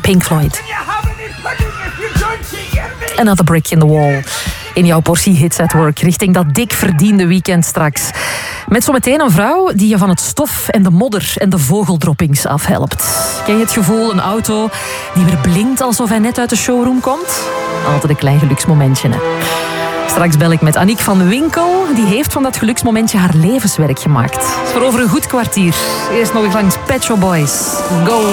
Pink Floyd. Another brick in the wall. In jouw portie hits at work, richting dat dik verdiende weekend straks. Met zometeen een vrouw die je van het stof en de modder en de vogeldroppings afhelpt. Ken je het gevoel, een auto die weer blinkt alsof hij net uit de showroom komt? Altijd een klein geluksmomentje, hè. Straks bel ik met Aniek van Winkel. Die heeft van dat geluksmomentje haar levenswerk gemaakt. Voor over een goed kwartier. Eerst nog eens langs Pet Shop Boys. Go!